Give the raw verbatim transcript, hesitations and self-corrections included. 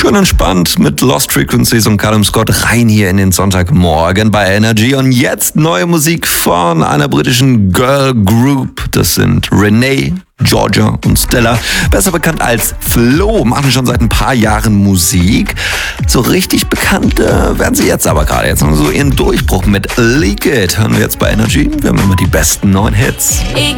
Schön entspannt mit Lost Frequencies und Callum Scott rein hier in den Sonntagmorgen bei Energy. Und jetzt neue Musik von einer britischen Girl Group. Das sind Renee, Georgia und Stella. Besser bekannt als Flo, machen schon seit ein paar Jahren Musik. So richtig bekannt äh, werden sie jetzt aber gerade. Jetzt haben sie so ihren Durchbruch mit Leak It. Hören wir jetzt bei Energy. Wir haben immer die besten neuen Hits.